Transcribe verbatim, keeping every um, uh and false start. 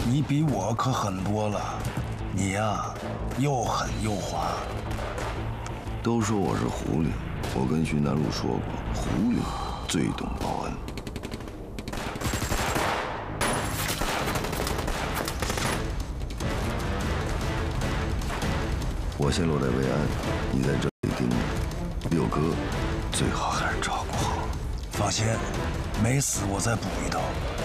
你比我可狠多了，你呀，又狠又滑。 都说我是狐狸，我跟徐南路说过，狐狸最懂报恩。我先落袋为安，你在这里盯着。六哥，最好还是照顾好。 放心，没死我再补一刀。